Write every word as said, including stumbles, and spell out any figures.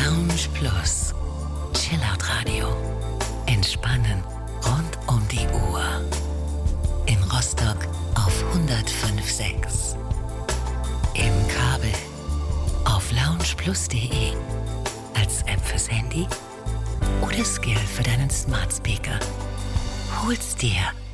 Lounge Plus. Chillout Radio. Entspannen rund um die Uhr. In Rostock auf hundertfünf Komma sechs. Im Kabel auf loungeplus punkt de. Als App fürs Handy oder Skill für deinen Smart Speaker. Hol's dir